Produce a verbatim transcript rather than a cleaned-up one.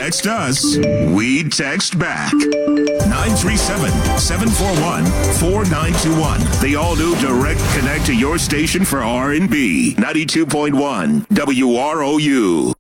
text us, we text back. nine three seven, seven four one, four nine two one. The all-new Direct Connect to your station for R and B. ninety-two point one W R O U.